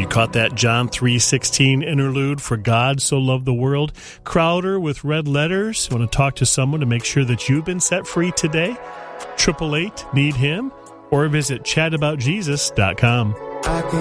You caught that John 3:16 interlude, for God so loved the world. Crowder with red letters. Want to talk to someone to make sure that you've been set free today? 888-NEED-HIM or visit chataboutjesus.com.